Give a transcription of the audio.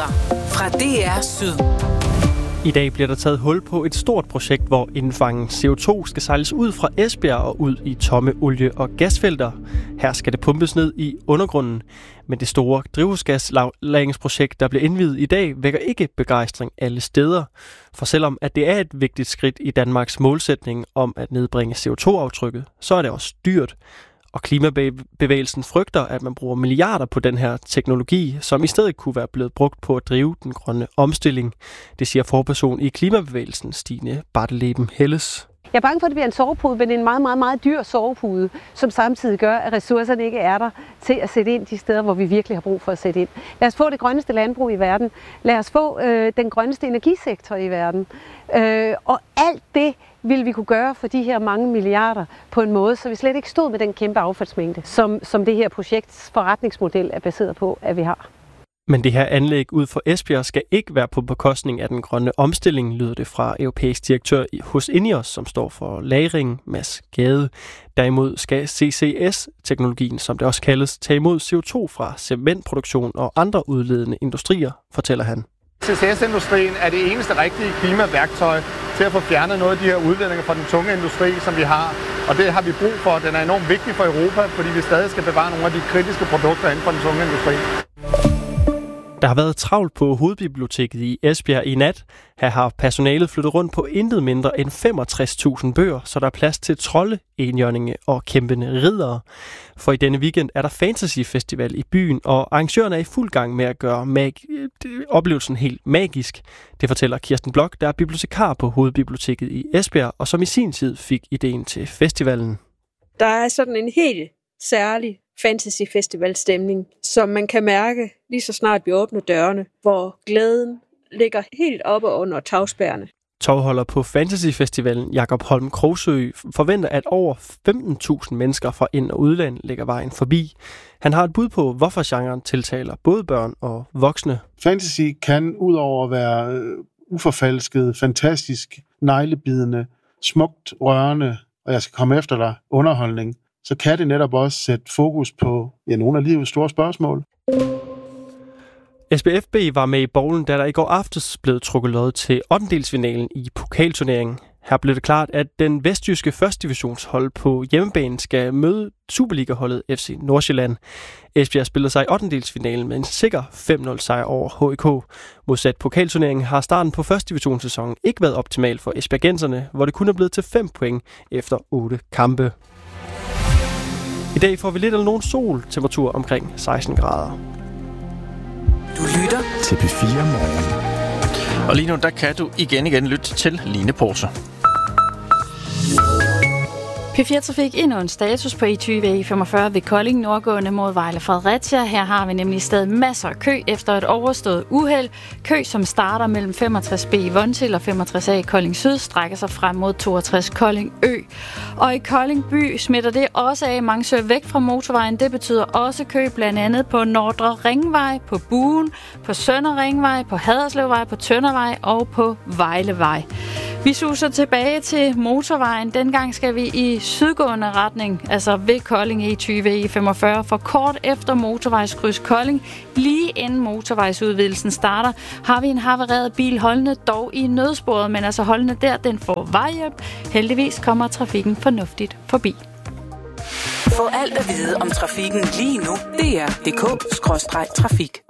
fra DR Syd. I dag bliver der taget hul på et stort projekt, hvor indfangen CO2 skal sejles ud fra Esbjerg og ud i tomme olie- og gasfelter. Her skal det pumpes ned i undergrunden. Men det store drivhusgaslagringsprojekt, der bliver indviet i dag, vækker ikke begejstring alle steder. For selvom at det er et vigtigt skridt i Danmarks målsætning om at nedbringe CO2-aftrykket, så er det også dyrt. Og klimabevægelsen frygter, at man bruger milliarder på den her teknologi, som i stedet kunne være blevet brugt på at drive den grønne omstilling. Det siger forperson i klimabevægelsen, Stine Barteleben Helles. Jeg er bange for, at det bliver en sovepude, men en meget, meget, meget dyr sovepude, som samtidig gør, at ressourcerne ikke er der til at sætte ind de steder, hvor vi virkelig har brug for at sætte ind. Lad os få det grønneste landbrug i verden. Lad os få den grønneste energisektor i verden. Og alt det vil vi kunne gøre for de her mange milliarder på en måde, så vi slet ikke stod med den kæmpe affaldsmængde, som det her projekts forretningsmodel er baseret på, at vi har. Men det her anlæg ud for Esbjerg skal ikke være på bekostning af den grønne omstilling, lyder det fra europæisk direktør hos INEOS, som står for lagring, Mads Gade. Derimod skal CCS-teknologien, som det også kaldes, tage imod CO2 fra cementproduktion og andre udledende industrier, fortæller han. CCS-industrien er det eneste rigtige klimaværktøj til at få fjernet noget af de her udledninger fra den tunge industri, som vi har. Og det har vi brug for. Den er enormt vigtig for Europa, fordi vi stadig skal bevare nogle af de kritiske produkter inden for den tunge industri. Der har været travlt på Hovedbiblioteket i Esbjerg i nat. Her har personalet flyttet rundt på intet mindre end 65.000 bøger, så der er plads til trolde, enhjørninge og kæmpende riddere. For i denne weekend er der Fantasy Festival i byen, og arrangørerne er i fuld gang med at gøre oplevelsen helt magisk. Det fortæller Kirsten Blok, der er bibliotekar på Hovedbiblioteket i Esbjerg, og som i sin tid fik ideen til festivalen. Der er sådan en helt særlig Fantasy Festival stemning, som man kan mærke lige så snart vi åbner dørene, hvor glæden ligger helt oppe under tagspærene. Tovholder på Fantasy Festivalen, Jakob Holm Krogsø, forventer, at over 15.000 mennesker fra ind- og udland lægger vejen forbi. Han har et bud på, hvorfor genren tiltaler både børn og voksne. Fantasy kan udover at være uforfalsket, fantastisk, neglebidende, smukt, rørende, og jeg skal komme efter dig, underholdning, så kan det netop også sætte fokus på nogle af livets store spørgsmål. SBFB var med i bowlen, da der i går aftes blev trukket lod til 8. i pokalturneringen. Her blev det klart, at den vestjyske første divisionshold på hjemmebane skal møde Superliga-holdet FC Nordsjælland. Esbjerg spillede sig i 8. med en sikker 5-0 sejr over HIK. Modsat pokalturneringen har starten på første divisionssæsonen ikke været optimal for esbjergenserne, hvor det kun er blevet til 5 point efter 8 kampe. I dag får vi lidt eller nogen sol, temperatur omkring 16 grader. Du lytter til P4 Morgen. Og lige nu, der kan du igen lytte til Line Porse. P4 Trafik endnu en status på E20/E45 ved Kolding, nordgående mod Vejle Fredericia. Her har vi nemlig stadig masser af kø efter et overstået uheld. Kø, som starter mellem 65B i Vontil og 65A i Kolding Syd, strækker sig frem mod 62 Kolding Ø. Og i Kolding by smitter det også af. Mange søger væk fra motorvejen. Det betyder også kø, blandt andet på Nordre Ringvej, på Buen, på Sønder Ringvej, på Haderslevvej, på Tøndervej og på Vejlevej. Vi suser tilbage til motorvejen. Dengang skal vi i sydgående retning, altså ved Kolding E20/E45, for kort efter motorvejskryds Kolding, lige inden motorvejsudvidelsen starter, har vi en havareret bil holdende dog i nødsporet, men altså holdende der, den får vejhjælp. Heldigvis kommer trafikken fornuftigt forbi. Få alt at vide om trafikken lige nu. DR.dk/trafik.